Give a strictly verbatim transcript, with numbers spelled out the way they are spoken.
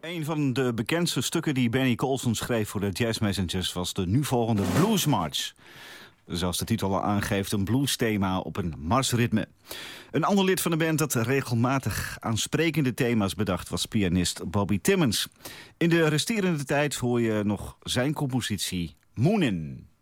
Een van de bekendste stukken die Benny Colson schreef voor de Jazz Messengers was de nu volgende Blues March. Zoals de titel al aangeeft, een bluesthema op een marsritme. Een ander lid van de band dat regelmatig aansprekende thema's bedacht was pianist Bobby Timmons. In de resterende tijd hoor je nog zijn compositie Moonin'.